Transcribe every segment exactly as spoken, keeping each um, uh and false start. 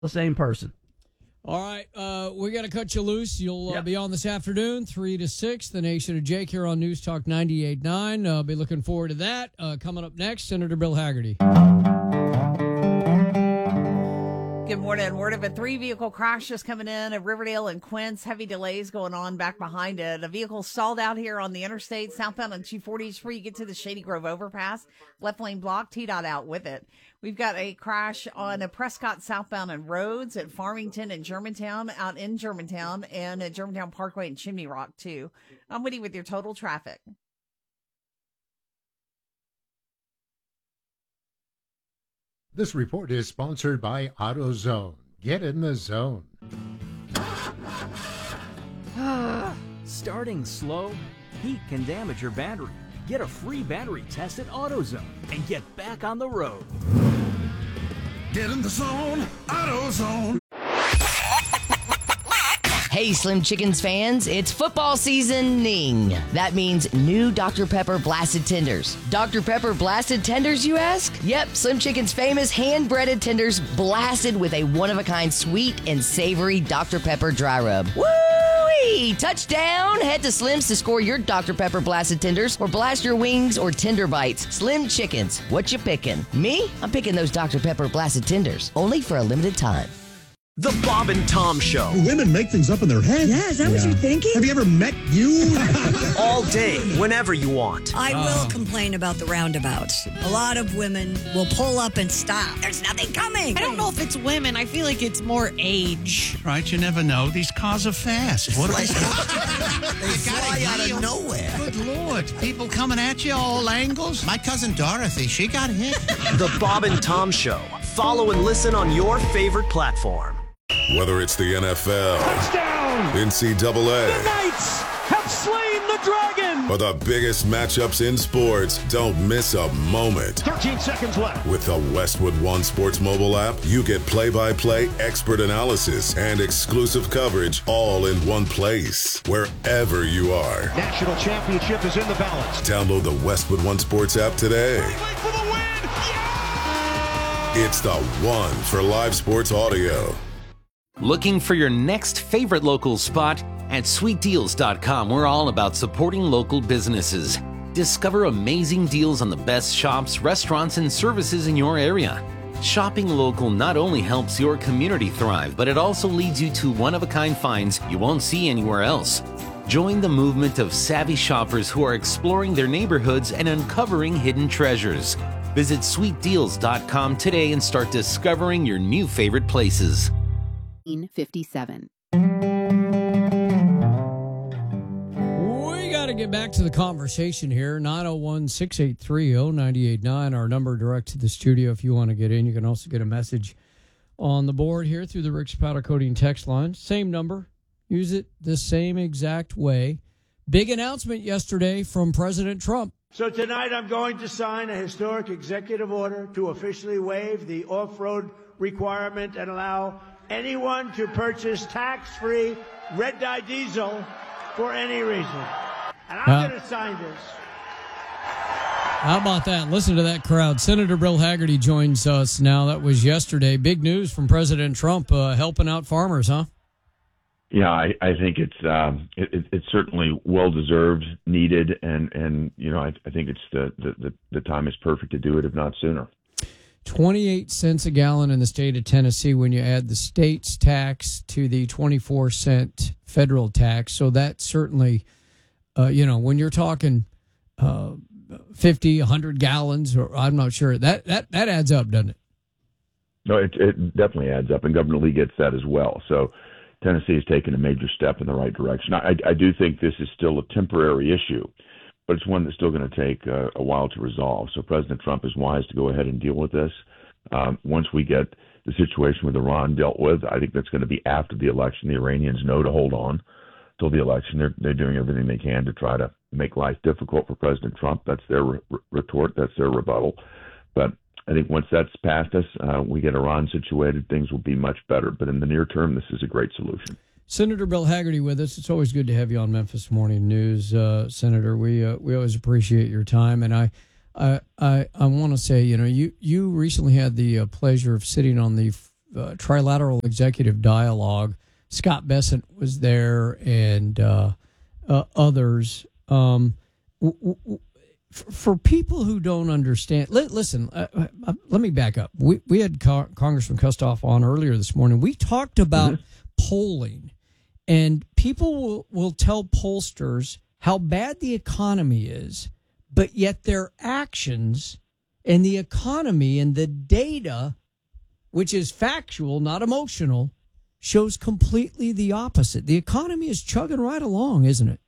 the same person. All right, uh, we got to cut you loose. You'll uh, Yep. be on this afternoon, three to six, the Nation of Jake here on News Talk ninety-eight point nine. I'll uh, be looking forward to that. Uh, coming up next, Senator Bill Haggerty. Good morning. Word of a three-vehicle crash just coming in at Riverdale and Quince. Heavy delays going on back behind it. A vehicle stalled out here on the interstate, southbound on two forty before you get to the Shady Grove overpass. Left lane blocked, T-Dot out with it. We've got a crash on a Prescott southbound and Rhodes at Farmington and Germantown, out in Germantown, and at Germantown Parkway and Chimney Rock, too. I'm with you with your total traffic. This report is sponsored by AutoZone. Get in the zone. Starting slow? Heat can damage your battery. Get a free battery test at AutoZone and get back on the road. Get in the zone, AutoZone. Hey, Slim Chickens fans, it's football seasoning. That means new Doctor Pepper Blasted Tenders. Doctor Pepper Blasted Tenders, you ask? Yep, Slim Chickens' famous hand-breaded tenders blasted with a one-of-a-kind sweet and savory Doctor Pepper dry rub. Woo-wee! Touchdown! Head to Slim's to score your Doctor Pepper Blasted Tenders or blast your wings or tender bites. Slim Chickens, what you picking? Me? I'm picking those Doctor Pepper Blasted Tenders, only for a limited time. The Bob and Tom Show. Women make things up in their head. Yeah, is that yeah. what you're thinking? Have you ever met you? All day, whenever you want. I will uh. complain about the roundabouts. A lot of women will pull up and stop. There's nothing coming. I don't know if it's women. I feel like it's more age. Right, you never know. These cars are fast. What like, they fly out of nowhere. Good Lord. People coming at you all angles. My cousin Dorothy, she got hit. The Bob and Tom Show. Follow and listen on your favorite platform. Whether it's the N F L, touchdown, N C double A, the Knights have slain the dragon, or the biggest matchups in sports, don't miss a moment. thirteen seconds left. With the Westwood One Sports mobile app, you get play-by-play expert analysis and exclusive coverage all in one place, wherever you are. National championship is in the balance. Download the Westwood One Sports app today. For the win. Yeah! It's the one for live sports audio. Looking for your next favorite local spot? At sweet deals dot com, we're all about supporting local businesses. Discover amazing deals on the best shops, restaurants, and services in your area. Shopping local not only helps your community thrive, but it also leads you to one-of-a-kind finds you won't see anywhere else. Join the movement of savvy shoppers who are exploring their neighborhoods and uncovering hidden treasures. Visit sweet deals dot com today and start discovering your new favorite places. fifty-seven. We got to get back to the conversation here. nine oh one, six eight three, oh nine eight nine, our number direct to the studio if you want to get in. You can also get a message on the board here through the Rick's Powder Coating text line. Same number. Use it the same exact way. Big announcement yesterday from President Trump. So tonight I'm going to sign a historic executive order to officially waive the off-road requirement and allow anyone to purchase tax-free red dye diesel for any reason. And I'm uh, going to sign this. How about that? Listen to that crowd. Senator Bill Haggerty joins us now. That was yesterday. Big news from President Trump uh, helping out farmers, huh? Yeah, I, I think it's um, it, it's certainly well-deserved, needed, and, and you know I, I think it's the, the, the time is perfect to do it, if not sooner. twenty-eight cents a gallon in the state of Tennessee when you add the state's tax to the twenty-four cent federal tax. So that certainly, uh, you know, when you're talking uh, fifty, one hundred gallons, or I'm not sure, that, that, that adds up, doesn't it? No, it, it definitely adds up, and Governor Lee gets that as well. So Tennessee has taken a major step in the right direction. I, I do think this is still a temporary issue, but it's one that's still going to take uh, a while to resolve. So President Trump is wise to go ahead and deal with this. Um, once we get the situation with Iran dealt with, I think that's going to be after the election. The Iranians know to hold on till the election. They're, they're doing everything they can to try to make life difficult for President Trump. That's their re- retort. That's their rebuttal. But I think once that's past us, uh, we get Iran situated, things will be much better. But in the near term, this is a great solution. Senator Bill Haggerty with us. It's always good to have you on Memphis Morning News, uh, Senator. We uh, we always appreciate your time, and I I I, I want to say, you know, you you recently had the uh, pleasure of sitting on the uh, Trilateral Executive Dialogue. Scott Bessent was there, and uh, uh, others. Um, w- w- for people who don't understand, li- listen. Uh, uh, let me back up. We we had Co- Congressman Kustoff on earlier this morning. We talked about mm-hmm. polling, and people will, will tell pollsters how bad the economy is, but yet their actions and the economy and the data, which is factual, not emotional, shows completely the opposite. The economy is chugging right along, isn't it?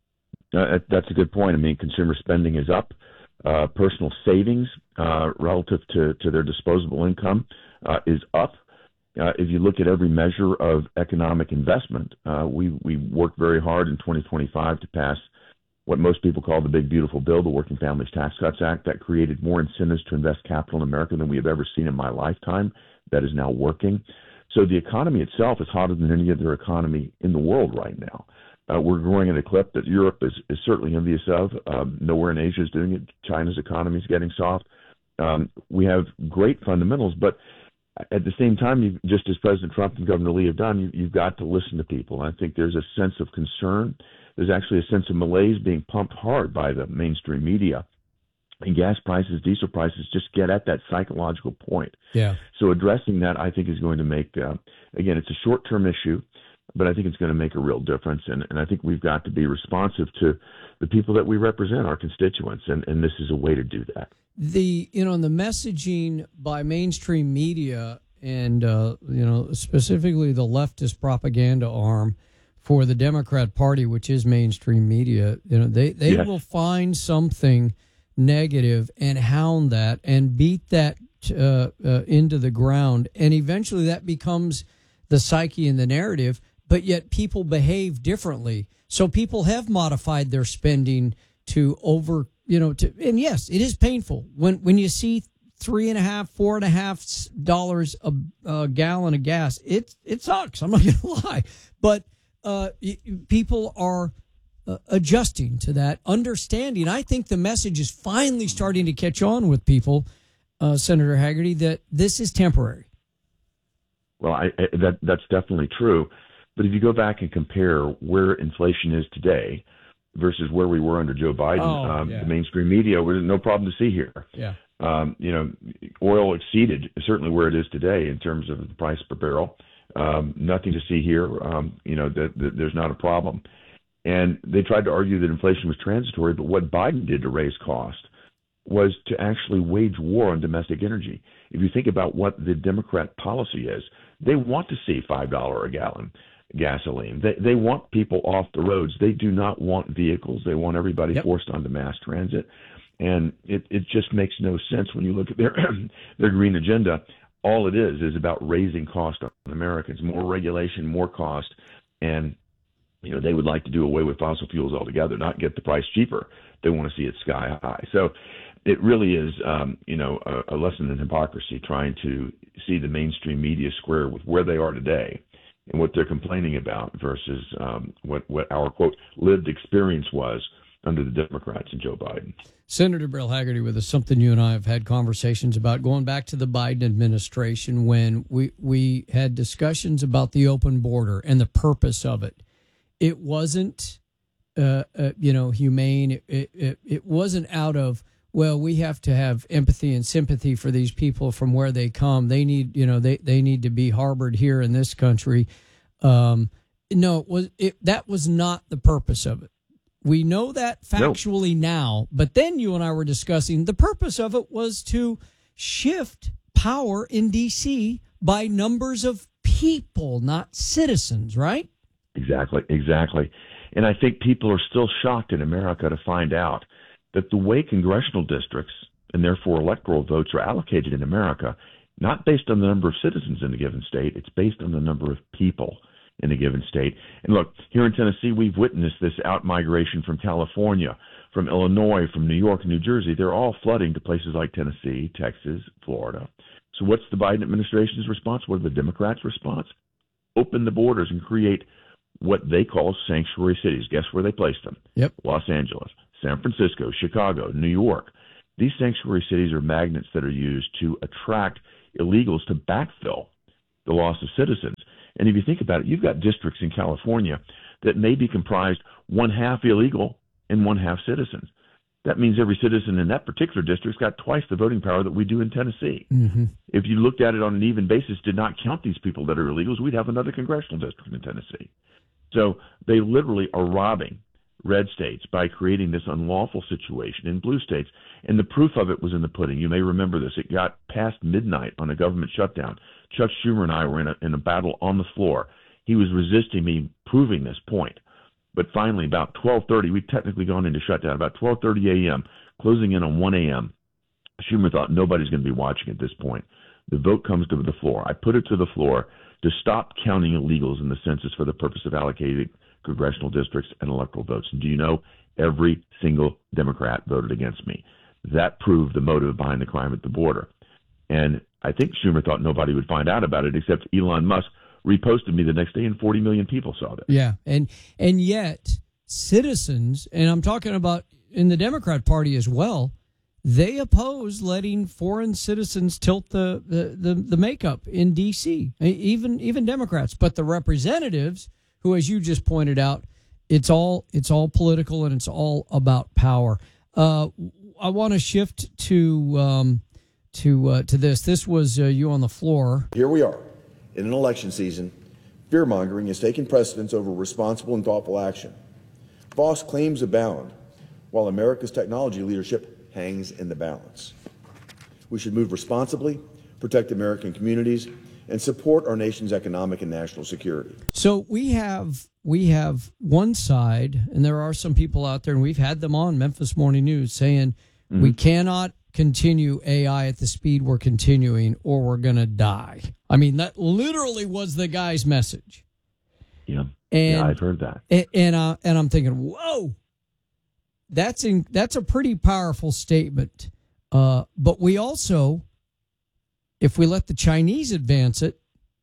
Uh, that's a good point. I mean, consumer spending is up. Uh, personal savings uh, relative to, to their disposable income uh, is up. Uh, if you look at every measure of economic investment, uh, we, we worked very hard in twenty twenty-five to pass what most people call the Big Beautiful Bill, the Working Families Tax Cuts Act, that created more incentives to invest capital in America than we have ever seen in my lifetime. That is now working. So the economy itself is hotter than any other economy in the world right now. Uh, we're growing at a clip that Europe is, is certainly envious of. Um, nowhere in Asia is doing it. China's economy is getting soft. Um, we have great fundamentals, but at the same time, you, just as President Trump and Governor Lee have done, you, you've got to listen to people. I think there's a sense of concern. There's actually a sense of malaise being pumped hard by the mainstream media. And gas prices, diesel prices just get at that psychological point. Yeah. So addressing that, I think, is going to make, uh, again, it's a short-term issue, but I think it's going to make a real difference. And, and I think we've got to be responsive to the people that we represent, our constituents, and, and this is a way to do that. The, you know, the messaging by mainstream media and, uh, you know, specifically the leftist propaganda arm for the Democrat Party, which is mainstream media, you know, they, they yes. will find something negative and hound that and beat that uh, uh, into the ground. And eventually that becomes the psyche and the narrative, but yet people behave differently. So people have modified their spending to over, you know, to, and yes, it is painful when, when you see three and a half, four and a half dollars a, a gallon of gas. It, it sucks. I'm not going to lie, but uh, people are uh, adjusting to that, understanding. I think the message is finally starting to catch on with people, uh, Senator Haggerty, that this is temporary. Well, I, I, that that's definitely true. But if you go back and compare where inflation is today versus where we were under Joe Biden, oh, um, yeah. the mainstream media, there's no problem to see here. Yeah. Um, you know, oil exceeded certainly where it is today in terms of the price per barrel. Um, nothing to see here. Um, you know, that, that there's not a problem. And they tried to argue that inflation was transitory, but what Biden did to raise cost was to actually wage war on domestic energy. If you think about what the Democrat policy is, they want to see five dollars a gallon gasoline. They they want people off the roads. They do not want vehicles. They want everybody yep. forced onto mass transit. And it, it just makes no sense when you look at their their green agenda. All it is is about raising cost on Americans, more regulation, more cost. And, you know, they would like to do away with fossil fuels altogether, not get the price cheaper. They want to see it sky high. So it really is, um, you know, a, a lesson in hypocrisy, trying to see the mainstream media square with where they are today and what they're complaining about versus um, what, what our, quote, lived experience was under the Democrats and Joe Biden. Senator Bill Haggerty with us, something you and I have had conversations about going back to the Biden administration when we, we had discussions about the open border and the purpose of it. It wasn't, uh, uh, you know, humane. It, it, it wasn't out of, well, we have to have empathy and sympathy for these people from where they come. They need, you know, they, they need to be harbored here in this country. Um, no, it was it, that was not the purpose of it. We know that factually no. now, but then you and I were discussing the purpose of it was to shift power in D C by numbers of people, not citizens, right? Exactly, exactly. And I think people are still shocked in America to find out that the way congressional districts and therefore electoral votes are allocated in America, not based on the number of citizens in a given state, it's based on the number of people in a given state. And look, here in Tennessee, we've witnessed this out-migration from California, from Illinois, from New York, and New Jersey. They're all flooding to places like Tennessee, Texas, Florida. So what's the Biden administration's response? What are the Democrats' response? Open the borders and create what they call sanctuary cities. Guess where they placed them? Yep. Los Angeles, San Francisco, Chicago, New York. These sanctuary cities are magnets that are used to attract illegals to backfill the loss of citizens. And if you think about it, you've got districts in California that may be comprised one half illegal and one half citizens. That means every citizen in that particular district's got twice the voting power that we do in Tennessee. Mm-hmm. If you looked at it on an even basis, did not count these people that are illegals, we'd have another congressional district in Tennessee. So they literally are robbing red states by creating this unlawful situation in blue states. And the proof of it was in the pudding. You may remember this. It got past midnight on a government shutdown. Chuck Schumer and I were in a, in a battle on the floor. He was resisting me proving this point. But finally, about twelve thirty, we'd technically gone into shutdown. About twelve thirty a.m., closing in on one a.m., Schumer thought nobody's going to be watching at this point. The vote comes to the floor. I put it to the floor to stop counting illegals in the census for the purpose of allocating congressional districts and electoral votes. And do you know, every single Democrat voted against me. That proved the motive behind the crime at the border. And I think Schumer thought nobody would find out about it, except Elon Musk reposted me the next day, and forty million people saw that. Yeah, and and yet citizens, and I'm talking about in the Democrat Party as well, they oppose letting foreign citizens tilt the the, the, the makeup in D C, even even Democrats. But the representatives, who, as you just pointed out, it's all it's all political and it's all about power. Uh, I want to shift to um, to uh, to this. This was uh, you on the floor. Here we are in an election season. Fear-mongering is taking precedence over responsible and thoughtful action. False claims abound, while America's technology leadership hangs in the balance. We should move responsibly, protect American communities, and support our nation's economic and national security. So we have we have one side, and there are some people out there, and we've had them on Memphis Morning News saying mm-hmm. we cannot continue A I at the speed we're continuing, or we're going to die. I mean, that literally was the guy's message. Yeah, and, yeah I've heard that. And and, uh, and I'm thinking, whoa, that's in, that's a pretty powerful statement. Uh, but we also, if we let the Chinese advance it,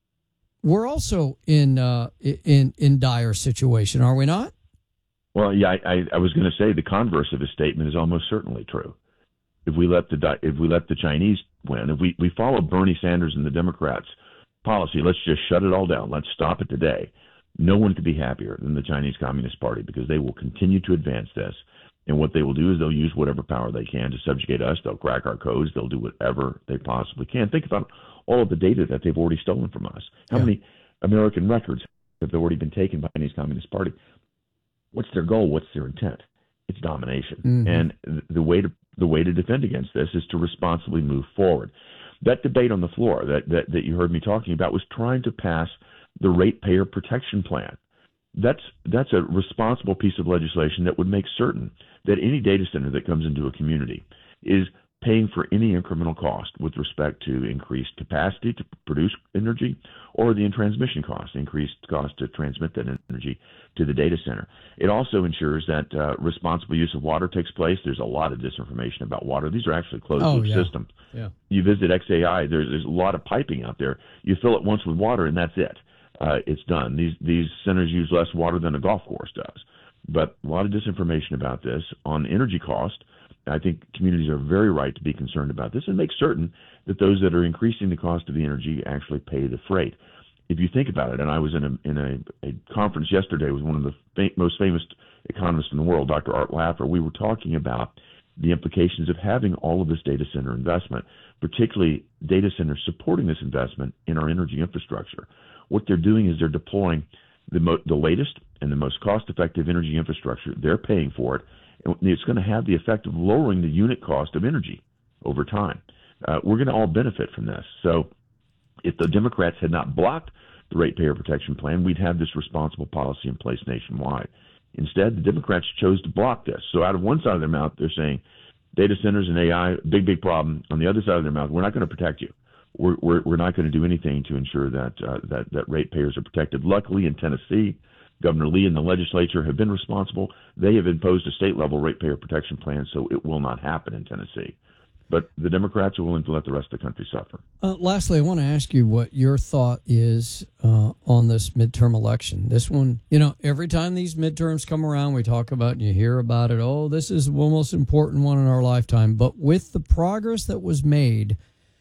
we're also in uh, in in dire situation, are we not? Well, yeah, I, I, I was going to say the converse of his statement is almost certainly true. If we let the if we let the Chinese win, if we, we follow Bernie Sanders and the Democrats' policy, let's just shut it all down. Let's stop it today. No one could be happier than the Chinese Communist Party, because they will continue to advance this. And what they will do is they'll use whatever power they can to subjugate us. They'll crack our codes. They'll do whatever they possibly can. Think about all of the data that they've already stolen from us. How yeah. many American records have already been taken by the Chinese Communist Party? What's their goal? What's their intent? It's domination. Mm-hmm. And the way to the way to defend against this is to responsibly move forward. That debate on the floor that, that, that you heard me talking about was trying to pass the Ratepayer Protection Plan. That's that's a responsible piece of legislation that would make certain that any data center that comes into a community is paying for any incremental cost with respect to increased capacity to produce energy, or the transmission cost, increased cost to transmit that energy to the data center. It also ensures that uh, responsible use of water takes place. There's a lot of disinformation about water. These are actually closed-loop oh, yeah. systems. Yeah. You visit X A I, there's, there's a lot of piping out there. You fill it once with water, and that's it. Uh, it's done. These these centers use less water than a golf course does. But a lot of disinformation about this. On energy cost, I think communities are very right to be concerned about this and make certain that those that are increasing the cost of the energy actually pay the freight. If you think about it, and I was in a in a, a conference yesterday with one of the fa- most famous economists in the world, Doctor Art Laffer, we were talking about the implications of having all of this data center investment, particularly data centers supporting this investment in our energy infrastructure. What they're doing is they're deploying the, mo- the latest and the most cost-effective energy infrastructure. They're paying for it, and it's going to have the effect of lowering the unit cost of energy over time. Uh, we're going to all benefit from this. So if the Democrats had not blocked the Ratepayer Protection Plan, we'd have this responsible policy in place nationwide. Instead, the Democrats chose to block this. So out of one side of their mouth, they're saying data centers and A I, big, big problem. On the other side of their mouth, we're not going to protect you. We're, we're, we're not going to do anything to ensure that, uh, that, that ratepayers are protected. Luckily, in Tennessee, Governor Lee and the legislature have been responsible. They have imposed a state-level ratepayer protection plan, so it will not happen in Tennessee. But the Democrats are willing to let the rest of the country suffer. Uh, lastly, I want to ask you what your thought is uh, on this midterm election. This one, you know, every time these midterms come around, we talk about and you hear about it. Oh, this is the most important one in our lifetime. But with the progress that was made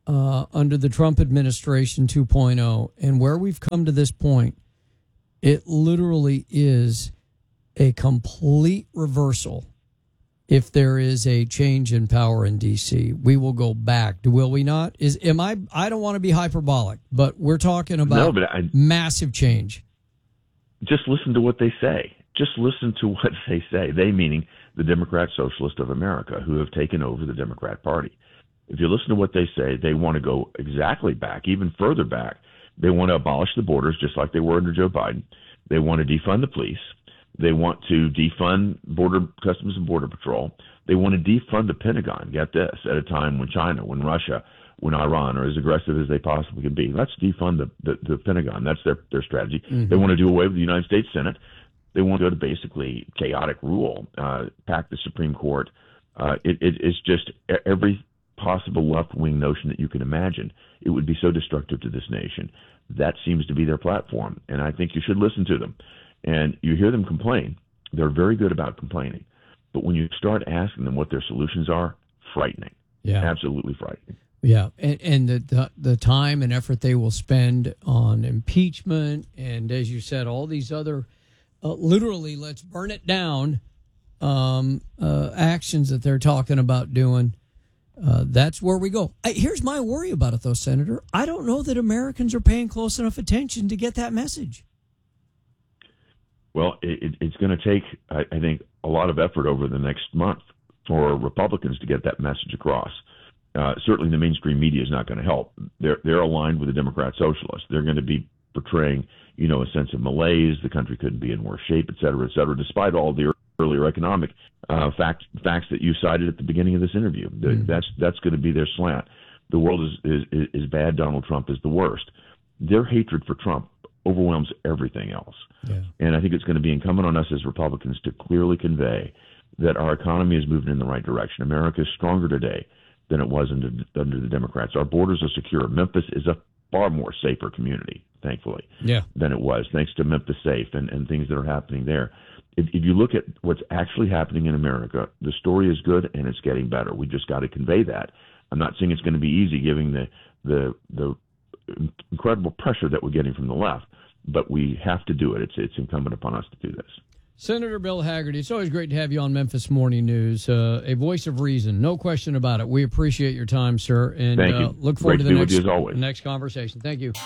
uh, under the Trump administration two point oh, and where we've come to this point, it literally is a complete reversal. If there is a change in power in D C, we will go back. Will we not? Is am I? I don't want to be hyperbolic, but we're talking about no, but I, massive change. Just listen to what they say. Just listen to what they say. They meaning the Democrat Socialists of America, who have taken over the Democrat Party. If you listen to what they say, they want to go exactly back, even further back. They want to abolish the borders, just like they were under Joe Biden. They want to defund the police. They want to defund Border Customs and Border Patrol. They want to defund the Pentagon, get this, at a time when China, when Russia, when Iran are as aggressive as they possibly can be. Let's defund the, the, the Pentagon. That's their, their strategy. Mm-hmm. They want to do away with the United States Senate. They want to go to basically chaotic rule, uh, pack the Supreme Court. Uh, it, it, it's just every possible left-wing notion that you can imagine. It would be so destructive to this nation. That seems to be their platform, and I think you should listen to them. And you hear them complain. They're very good about complaining. But when you start asking them what their solutions are, frightening. Yeah. Absolutely frightening. Yeah. And, and the, the the time and effort they will spend on impeachment and, as you said, all these other uh, literally let's burn it down um, uh, actions that they're talking about doing. Uh, that's where we go. I, here's my worry about it, though, Senator. I don't know that Americans are paying close enough attention to get that message. Well, it, it's going to take, I, I think, a lot of effort over the next month for Republicans to get that message across. Uh, certainly the mainstream media is not going to help. They're, they're aligned with the Democrat Socialists. They're going to be portraying, you know, a sense of malaise, the country couldn't be in worse shape, et cetera, et cetera, despite all the earlier economic uh, fact, facts that you cited at the beginning of this interview. Mm. That's that's going to be their slant. The world is, is, is bad. Donald Trump is the worst. Their hatred for Trump overwhelms everything else. Yeah. And I think it's going to be incumbent on us as Republicans to clearly convey that our economy is moving in the right direction. America is stronger today than it was under, under the Democrats. Our borders are secure. Memphis is a far more safer community, thankfully, yeah. than it was, thanks to Memphis Safe and, and things that are happening there. If, if you look at what's actually happening in America, the story is good and it's getting better. We just got to convey that. I'm not saying it's going to be easy, given the the the incredible pressure that we're getting from the left, but we have to do it. It's it's incumbent upon us to do this. Senator Bill Hagerty, it's always great to have you on Memphis Morning News. Uh, a voice of reason, no question about it. We appreciate your time, sir, and Thank you. Uh, look forward great to the to next, with you as always. next conversation. Thank you.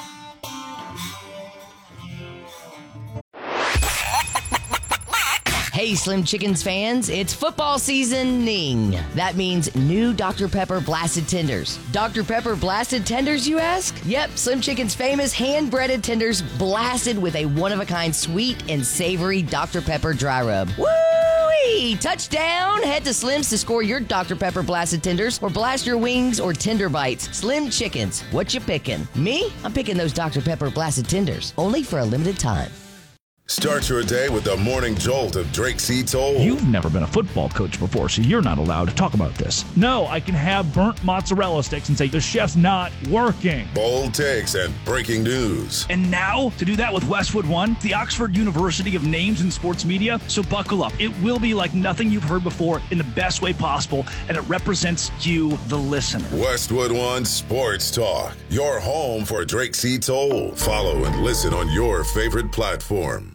Hey, Slim Chickens fans, it's football seasoning. That means new Doctor Pepper Blasted Tenders. Doctor Pepper Blasted Tenders, you ask? Yep, Slim Chicken's famous hand-breaded tenders blasted with a one-of-a-kind sweet and savory Doctor Pepper dry rub. Woo-wee! Touchdown! Head to Slim's to score your Doctor Pepper Blasted Tenders or blast your wings or tender bites. Slim Chickens, what you picking? Me? I'm picking those Doctor Pepper Blasted Tenders, only for a limited time. Start your day with the morning jolt of Drake C. Toll. You've never been a football coach before, so you're not allowed to talk about this. No, I can have burnt mozzarella sticks and say, the chef's not working. Bold takes and breaking news. And now, to do that with Westwood One, the Oxford University of Names in Sports Media, so buckle up. It will be like nothing you've heard before in the best way possible, and it represents you, the listener. Westwood One Sports Talk, your home for Drake C. Toll. Follow and listen on your favorite platform.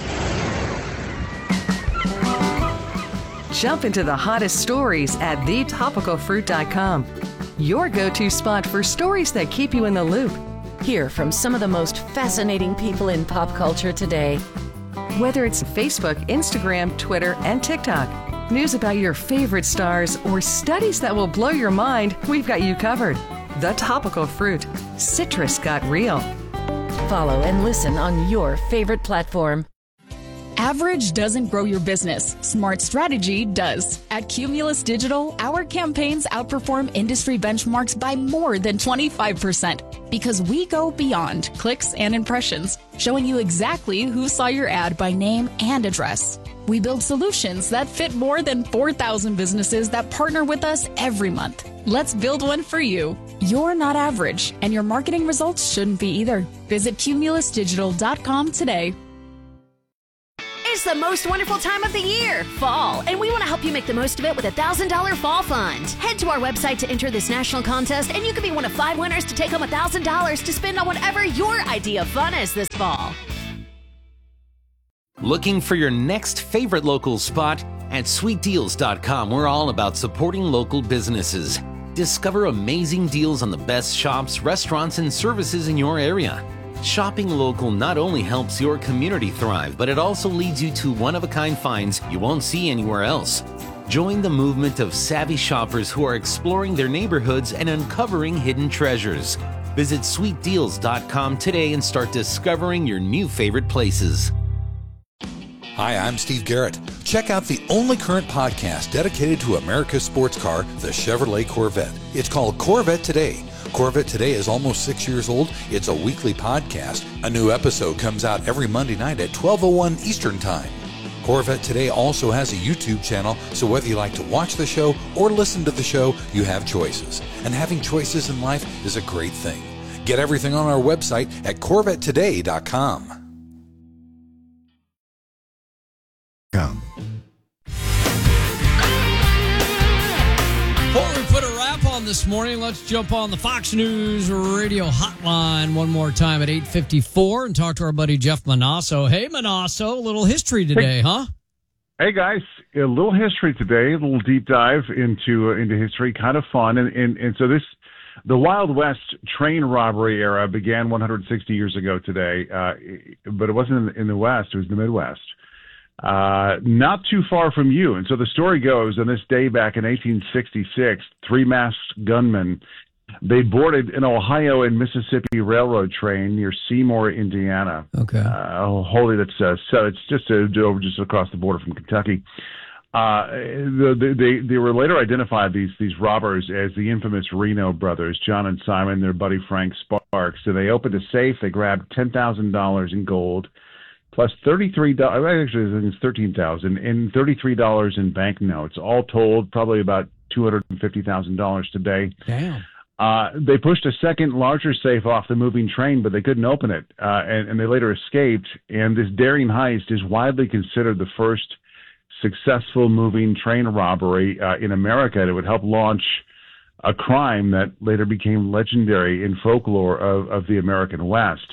Jump into the hottest stories at the topical fruit dot com. Your go-to spot for stories that keep you in the loop. Hear from some of the most fascinating people in pop culture today. Whether it's Facebook, Instagram, Twitter, and TikTok, news about your favorite stars, or studies that will blow your mind, we've got you covered. The Topical Fruit. Citrus got real. Follow and listen on your favorite platform. Average doesn't grow your business. Smart strategy does. At Cumulus Digital, our campaigns outperform industry benchmarks by more than twenty-five percent because we go beyond clicks and impressions, showing you exactly who saw your ad by name and address. We build solutions that fit more than four thousand businesses that partner with us every month. Let's build one for you. You're not average, and your marketing results shouldn't be either. Visit cumulus digital dot com today. is the most wonderful time of the year, fall, and we want to help you make the most of it with a one thousand dollars Fall Fund. Head to our website to enter this national contest, and you could be one of five winners to take home one thousand dollars to spend on whatever your idea of fun is this fall. Looking for your next favorite local spot? At sweet deals dot com, we're all about supporting local businesses. Discover amazing deals on the best shops, restaurants, and services in your area. Shopping local not only helps your community thrive, but it also leads you to one-of-a-kind finds you won't see anywhere else. Join the movement of savvy shoppers who are exploring their neighborhoods and uncovering hidden treasures. Visit sweet deals dot com today and start discovering your new favorite places. Hi, I'm Steve Garrett. Check out the only current podcast dedicated to America's sports car, the Chevrolet Corvette. It's called Corvette Today. Corvette Today is almost six years old. It's a weekly podcast. A new episode comes out every Monday night at twelve oh one Eastern Time. Corvette Today also has a YouTube channel, so whether you like to watch the show or listen to the show, you have choices. And having choices in life is a great thing. Get everything on our website at corvette today dot com. Before we put a wrap on this morning, let's jump on the Fox News Radio hotline one more time at eight fifty-four and talk to our buddy Jeff Manasso. Hey, Manasso, a little history today, hey. huh? Hey, guys, a little history today, a little deep dive into uh, into history, kind of fun. And, and, and so this, the Wild West train robbery era began one hundred sixty years ago today, uh, but it wasn't in the West, it was the Midwest. Uh, not too far from you. And so the story goes, on this day back in eighteen sixty-six, three masked gunmen, they boarded an Ohio and Mississippi railroad train near Seymour, Indiana. Okay. Uh, wholly that's, uh, so it's just uh, over just across the border from Kentucky. Uh, the, they, they were later identified, these, these robbers, as the infamous Reno brothers, John and Simon, their buddy Frank Sparks. So they opened a safe, they grabbed ten thousand dollars in gold, plus thirty-three dollars, actually I think it's thirteen thousand dollars, and thirty-three dollars in banknotes. All told, probably about two hundred fifty thousand dollars today. Damn. Uh, they pushed a second, larger safe off the moving train, but they couldn't open it, uh, and, and they later escaped. And this daring heist is widely considered the first successful moving train robbery uh, in America. And it would help launch a crime that later became legendary in folklore of, of the American West.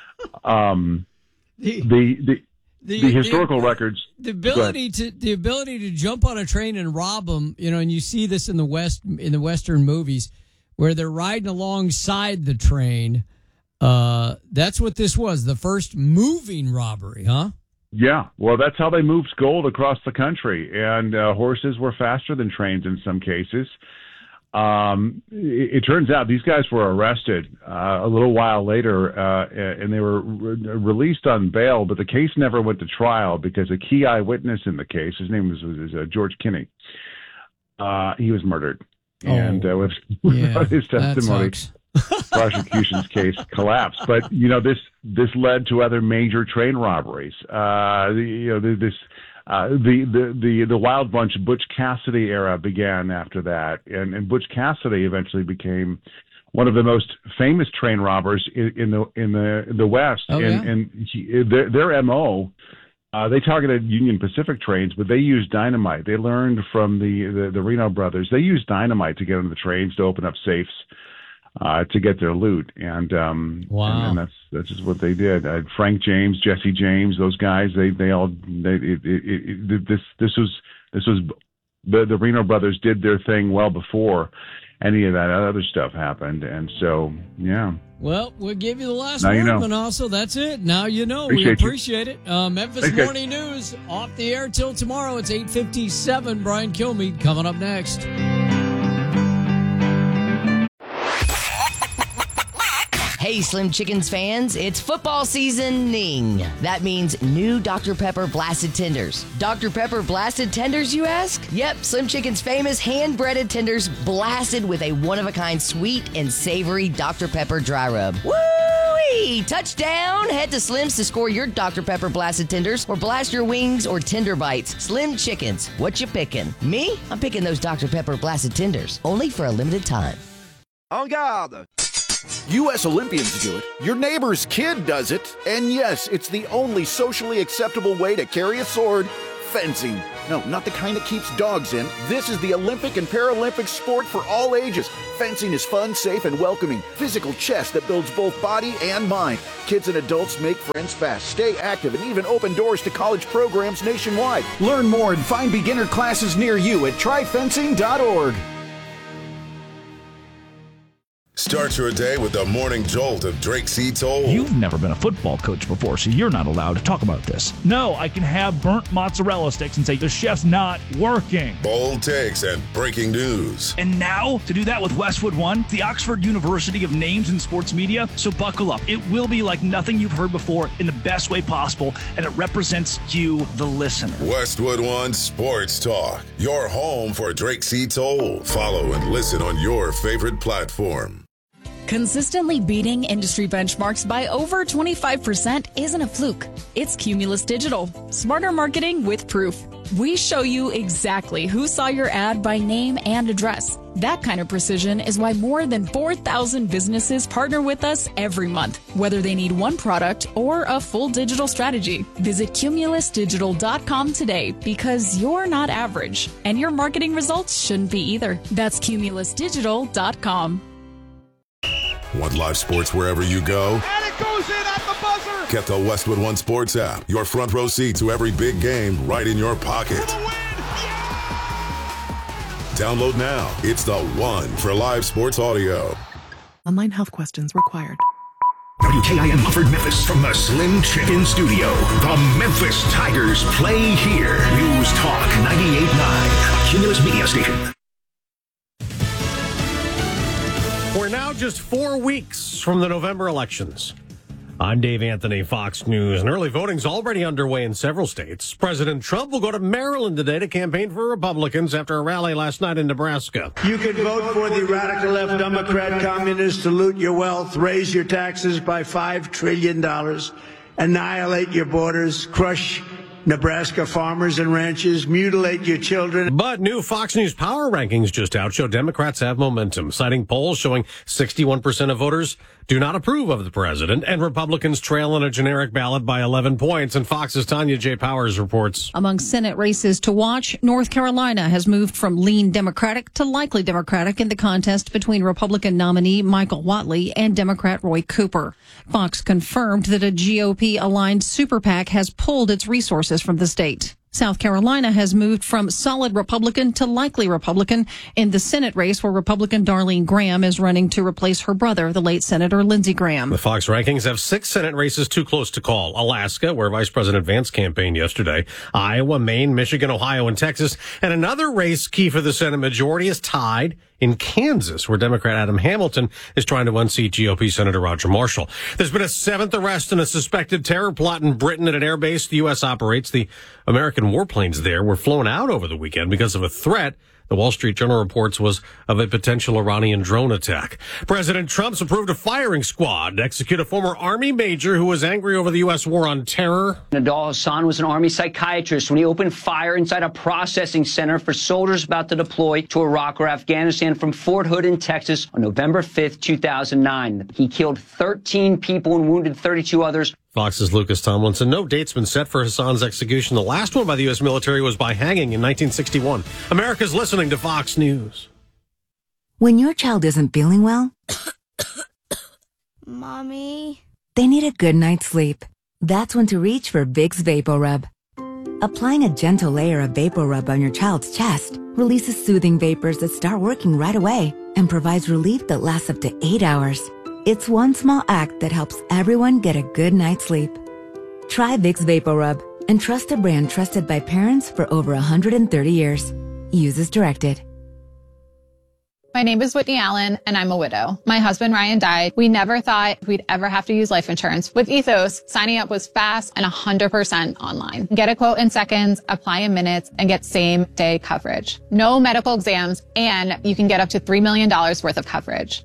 um The the the, the, the historical the, records, the ability to the ability to jump on a train and rob them, you know, and you see this in the West in the Western movies where they're riding alongside the train. Uh, that's what this was, the first moving robbery, huh? Yeah, well, that's how they moved gold across the country, and uh, horses were faster than trains in some cases. Um, it, it turns out these guys were arrested uh, a little while later, uh, and they were re- released on bail, but the case never went to trial because a key eyewitness in the case, his name was, was uh, George Kinney, uh, he was murdered. Oh, and uh, with, yeah, with his testimony, prosecution's case collapsed. But, you know, this this led to other major train robberies. Uh, the, you know, this... Uh, the, the, the, the Wild Bunch Butch Cassidy era began after that, and, and Butch Cassidy eventually became one of the most famous train robbers in, in the in the the West. Oh, and yeah? and he, their, their M O, uh, they targeted Union Pacific trains, but they used dynamite. They learned from the, the, the Reno brothers. They used dynamite to get on the trains to open up safes uh, to get their loot. And um, wow, and, and that's that's just what they did. Uh, Frank James, Jesse James, those guys, they they all they it, it, it, this this was this was the the Reno brothers did their thing well before any of that other stuff happened. And so yeah. Well, we'll give you the last now word, you know. and also that's it. Now you know. Appreciate we you. appreciate it. Uh, Memphis Thanks, guys. Morning News off the air till tomorrow. It's eight fifty-seven. Brian Kilmeade coming up next. Hey, Slim Chickens fans, it's football seasoning. That means new Doctor Pepper Blasted Tenders. Doctor Pepper Blasted Tenders, you ask? Yep, Slim Chicken's famous hand-breaded tenders blasted with a one-of-a-kind sweet and savory Doctor Pepper dry rub. Woo-wee! Touchdown! Head to Slim's to score your Doctor Pepper Blasted Tenders or blast your wings or tender bites. Slim Chickens, what you picking? Me? I'm picking those Doctor Pepper Blasted Tenders, only for a limited time. En garde! U S Olympians do it. Your neighbor's kid does it. And yes, it's the only socially acceptable way to carry a sword: fencing. No, not the kind that keeps dogs in. This is the Olympic and Paralympic sport for all ages. Fencing is fun, safe, and welcoming. Physical chess that builds both body and mind. Kids and adults make friends fast, stay active, and even open doors to college programs nationwide. Learn more and find beginner classes near you at try fencing dot org. Start your day with the morning jolt of Drake C. Toll. You've never been a football coach before, so you're not allowed to talk about this. No, I can have burnt mozzarella sticks and say the chef's not working. Bold takes and breaking news. And now, to do that with Westwood One, the Oxford University of Names in Sports Media, so buckle up. It will be like nothing you've heard before in the best way possible, and it represents you, the listener. Westwood One Sports Talk, your home for Drake C. Toll. Follow and listen on your favorite platform. Consistently beating industry benchmarks by over twenty-five percent isn't a fluke. It's Cumulus Digital. Smarter marketing with proof. We show you exactly who saw your ad by name and address. That kind of precision is why more than four thousand businesses partner with us every month, whether they need one product or a full digital strategy. Visit cumulus digital dot com today, because you're not average, and your marketing results shouldn't be either. That's cumulus digital dot com. Want live sports wherever you go? And it goes in at the buzzer! Get the Westwood One Sports app. Your front row seat to every big game right in your pocket. For the win! Yeah! Download now. It's the one for live sports audio. Online health questions required. W K I M Mufford, Memphis, from the Slim Chicken Studio. The Memphis Tigers play here. News Talk ninety-eight point nine, a Cumulus Media station. We're now just four weeks from the November elections. I'm Dave Anthony, Fox News, and early voting's already underway in several states. President Trump will go to Maryland today to campaign for Republicans after a rally last night in Nebraska. You can vote for the radical left Democrat communists to loot your wealth, raise your taxes by five trillion dollars, annihilate your borders, crush Nebraska farmers and ranchers, mutilate your children. But new Fox News Power rankings just out show Democrats have momentum, citing polls showing sixty-one percent of voters do not approve of the president, and Republicans trail on a generic ballot by eleven points. And Fox's Tanya J. Powers reports. Among Senate races to watch, North Carolina has moved from lean Democratic to likely Democratic in the contest between Republican nominee Michael Whatley and Democrat Roy Cooper. Fox confirmed that a G O P-aligned super PAC has pulled its resources from the state. South Carolina has moved from solid Republican to likely Republican in the Senate race, where Republican Darlene Graham is running to replace her brother, the late Senator Lindsey Graham. The Fox rankings have six Senate races too close to call. Alaska, where Vice President Vance campaigned yesterday. Iowa, Maine, Michigan, Ohio, and Texas. And another race key for the Senate majority is tied in Kansas, where Democrat Adam Hamilton is trying to unseat G O P Senator Roger Marshall. There's been a seventh arrest in a suspected terror plot in Britain at an air base the U S operates. The American warplanes there were flown out over the weekend because of a threat, the Wall Street Journal reports, was of a potential Iranian drone attack. President Trump's approved a firing squad to execute a former Army major who was angry over the U S war on terror. Nadal Hassan was an Army psychiatrist when he opened fire inside a processing center for soldiers about to deploy to Iraq or Afghanistan from Fort Hood in Texas on November fifth, two thousand nine. He killed thirteen people and wounded thirty-two others. Fox's Lucas Tomlinson. No date's been set for Hassan's execution. The last one by the U S military was by hanging in nineteen sixty-one. America's listening to Fox News. When your child isn't feeling well, Mommy, they need a good night's sleep. That's when to reach for Vicks VapoRub. Applying a gentle layer of VapoRub on your child's chest releases soothing vapors that start working right away and provides relief that lasts up to eight hours. It's one small act that helps everyone get a good night's sleep. Try Vicks VapoRub and trust a brand trusted by parents for over one hundred thirty years. Use as directed. My name is Whitney Allen, and I'm a widow. My husband, Ryan, died. We never thought we'd ever have to use life insurance. With Ethos, signing up was fast and one hundred percent online. Get a quote in seconds, apply in minutes, and get same-day coverage. No medical exams, and you can get up to three million dollars worth of coverage.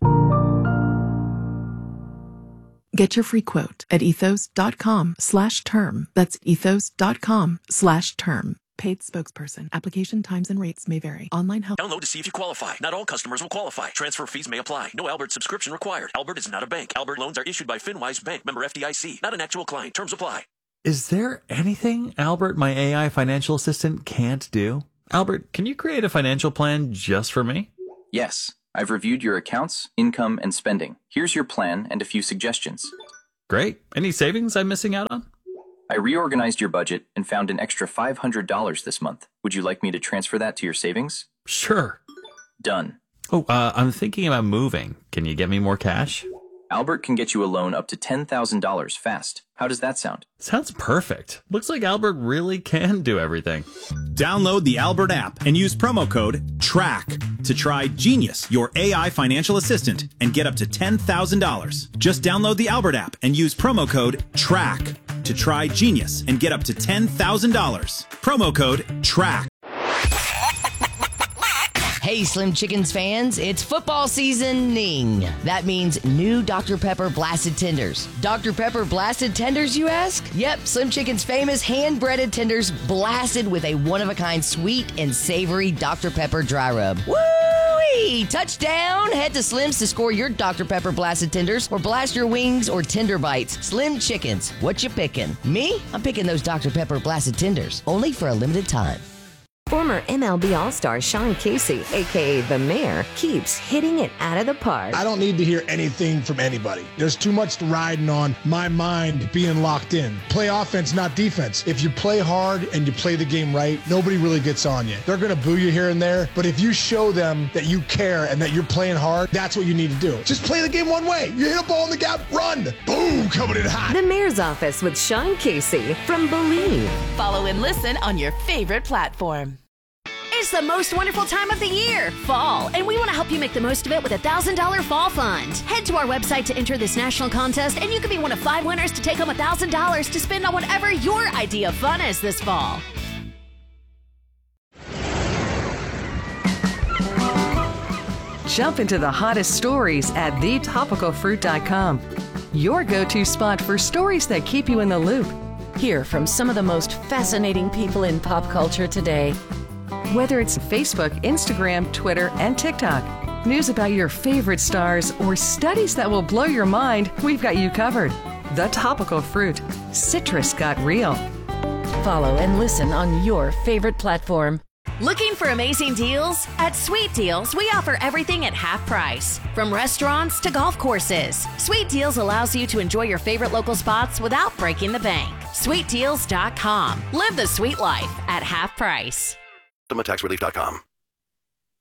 Get your free quote at ethos.com slash term. That's ethos.com slash term. Paid spokesperson. Application times and rates may vary. Online help. Download to see if you qualify. Not all customers will qualify. Transfer fees may apply. No Albert subscription required. Albert is not a bank. Albert loans are issued by FinWise Bank. Member F D I C. Not an actual client. Terms apply. Is there anything Albert, my A I financial assistant, can't do? Albert, can you create a financial plan just for me? Yes. I've reviewed your accounts, income, and spending. Here's your plan and a few suggestions. Great. Any savings I'm missing out on? I reorganized your budget and found an extra five hundred dollars this month. Would you like me to transfer that to your savings? Sure. Done. Oh, uh, I'm thinking about moving. Can you get me more cash? Albert can get you a loan up to ten thousand dollars fast. How does that sound? Sounds perfect. Looks like Albert really can do everything. Download the Albert app and use promo code TRACK to try Genius, your A I financial assistant, and get up to ten thousand dollars. Just download the Albert app and use promo code TRACK to try Genius and get up to ten thousand dollars. Promo code TRACK. Hey, Slim Chickens fans, it's football seasoning. That means new Doctor Pepper Blasted Tenders. Doctor Pepper Blasted Tenders, you ask? Yep, Slim Chicken's famous hand-breaded tenders blasted with a one-of-a-kind sweet and savory Doctor Pepper dry rub. Woo-wee! Touchdown! Head to Slim's to score your Doctor Pepper Blasted Tenders or blast your wings or tender bites. Slim Chickens, what you picking? Me? I'm picking those Doctor Pepper Blasted Tenders, only for a limited time. Former M L B All-Star Sean Casey, a k a. The Mayor, keeps hitting it out of the park. I don't need to hear anything from anybody. There's too much riding on my mind being locked in. Play offense, not defense. If you play hard and you play the game right, nobody really gets on you. They're going to boo you here and there, but if you show them that you care and that you're playing hard, that's what you need to do. Just play the game one way. You hit a ball in the gap, run. Boom, coming in hot. The Mayor's Office with Sean Casey from Believe. Follow and listen on your favorite platform. It's the most wonderful time of the year, fall, and we want to help you make the most of it with a one thousand dollars fall fund. Head to our website to enter this national contest, and you could be one of five winners to take home one thousand dollars to spend on whatever your idea of fun is this fall. Jump into the hottest stories at the topical fruit dot com. Your go-to spot for stories that keep you in the loop. Hear from some of the most fascinating people in pop culture today. Whether it's Facebook, Instagram, Twitter, and TikTok, news about your favorite stars, or studies that will blow your mind, we've got you covered. The Topical Fruit. Citrus got real. Follow and listen on your favorite platform. Looking for amazing deals? At Sweet Deals, we offer everything at half price. From restaurants to golf courses, Sweet Deals allows you to enjoy your favorite local spots without breaking the bank. sweet deals dot com. Live the sweet life at half price. ultimate tax relief dot com.